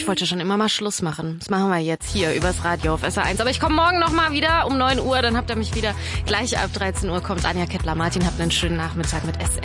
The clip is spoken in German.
wollte schon immer mal Schluss machen. Das machen wir jetzt hier übers Radio auf SR1. Aber ich komme morgen nochmal wieder um 9 Uhr. Dann habt ihr mich wieder. Gleich ab 13 Uhr kommt Anja Kettler-Martin. Habt einen schönen Nachmittag mit SR.